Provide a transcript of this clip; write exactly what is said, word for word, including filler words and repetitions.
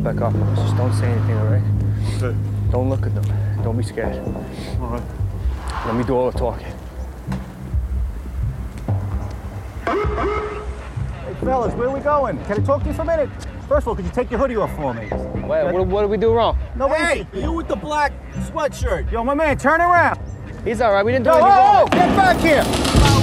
back up. Just don't say anything, all right? Okay. Don't look at them. Don't be scared. All right. Let me do all the talking. Hey, fellas, where are we going? Can I talk to you for a minute? First of all, could you take your hoodie off for me? Wait, what, what did we do wrong? No, Hey, you with the black sweatshirt. Yo, my man, turn around. He's all right. We didn't do Yo, anything whoa, wrong. whoa, get back here.